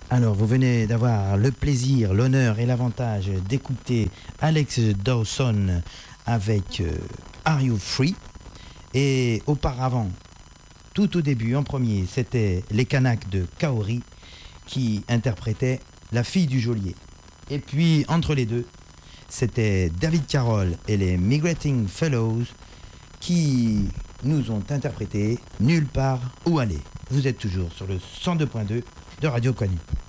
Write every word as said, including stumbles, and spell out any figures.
Alors, vous venez d'avoir le plaisir, l'honneur et l'avantage d'écouter Alex Dawson avec euh, Are You Free? Et auparavant, tout au début, en premier, c'était les Kanaks de Kaori qui interprétaient La fille du geôlier. Et puis, entre les deux, c'était David Carroll et les Migrating Fellows qui nous ont interprété Nulle part où aller. Vous êtes toujours sur le cent deux point deux de Radio Canu.